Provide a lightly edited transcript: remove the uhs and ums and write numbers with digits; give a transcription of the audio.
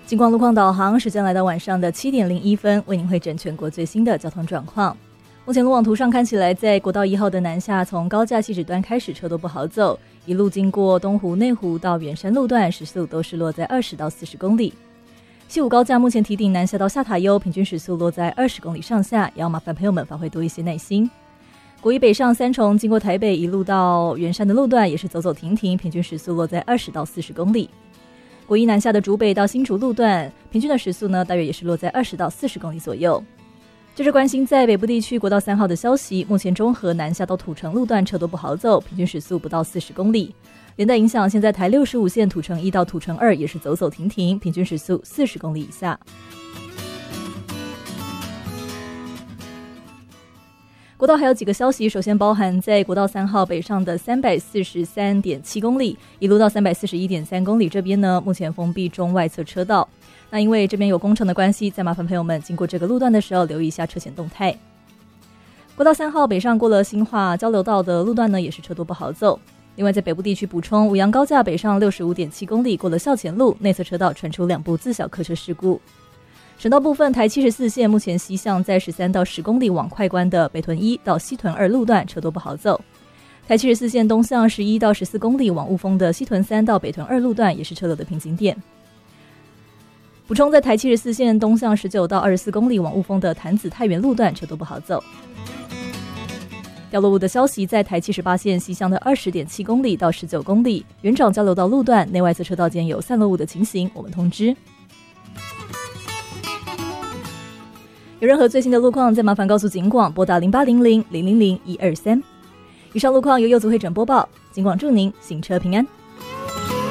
金光路况导航，时间来到晚上的7点01分，为您会诊全国最新的交通状况。目前路网图上看起来，在国道1号的南下，从高架汐止端开始车都不好走，一路经过东湖、内湖到圆山路段，时速都是落在20到40公里。西武高架目前提顶南下到下塔悠，平均时速落在20公里上下，也要麻烦朋友们发挥多一些耐心。国一北上三重，经过台北一路到圆山的路段，也是走走停停，平均时速落在20到40公里。国一南下的竹北到新竹路段，平均的时速呢，大约也是落在20到40公里左右。这是关心在北部地区国道3号的消息，目前中和南下到土城路段车都不好走，平均时速不到40公里。连带影响，现在台65线土城1到土城2也是走走停停，平均时速40公里以下。国道还有几个消息，首先包含在国道3号北上的343.7公里，一路到341.3公里这边呢，目前封闭中外侧车道。那因为这边有工程的关系，再麻烦朋友们经过这个路段的时候留意一下车前动态。国道3号北上过了新化交流道的路段呢，也是车多不好走。另外在北部地区补充，五杨高架北上65.7公里，过了校前路，内侧车道传出2部自小客车事故。省道部分，台74线目前西向在13到10公里往快关的北屯1到西屯2路段车多不好走。台74线东向11到14公里往雾峰的西屯3到北屯2路段也是车流的瓶颈点。补充，在台74线东向19到24公里往雾峰的潭子太原路段车都不好走。掉落物的消息，在台78线西向的20.7公里到19公里，园长交流道路段内外侧车道间有散落物的情形，我们通知。有任何最新的路况，再麻烦告诉警广，拨打0800-000-123。以上路况由柚子会诊播报，警广祝您行车平安。